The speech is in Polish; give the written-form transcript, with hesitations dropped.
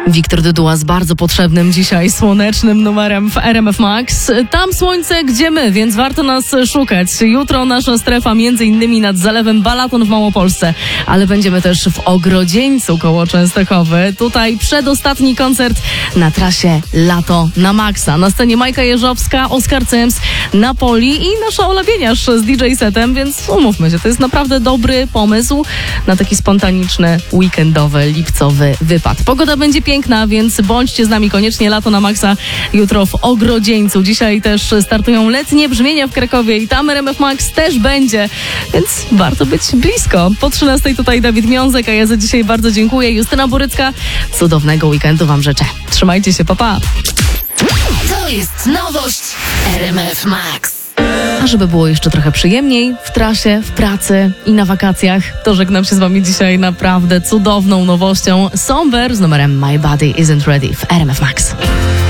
Wiktor Dyduła z bardzo potrzebnym dzisiaj słonecznym numerem w RMF Max. Tam słońce, gdzie my, więc warto nas szukać. Jutro nasza strefa m.in. nad Zalewem Balaton w Małopolsce, ale będziemy też w Ogrodzieńcu koło Częstochowy. Tutaj przedostatni koncert na trasie Lato na Maxa. Na scenie Majka Jeżowska, Oskar Cems, Napoli i nasza Ola Bieniasz z DJ-setem, więc umówmy się, to jest naprawdę dobry pomysł na taki spontaniczny, weekendowy, lipcowy wypad. Pogoda będzie piękna, więc bądźcie z nami koniecznie. Lato na Maxa jutro w Ogrodzieńcu. Dzisiaj też startują letnie brzmienia w Krakowie i tam RMF Max też będzie, więc warto być blisko. Po 13 tutaj Dawid Miązek, a ja za dzisiaj bardzo dziękuję. Justyna Borycka. Cudownego weekendu wam życzę. Trzymajcie się, pa, pa. To jest nowość RMF Max. A żeby było jeszcze trochę przyjemniej w trasie, w pracy i na wakacjach, to żegnam się z wami dzisiaj naprawdę cudowną nowością. Somber z numerem My Body Isn't Ready w RMF Max.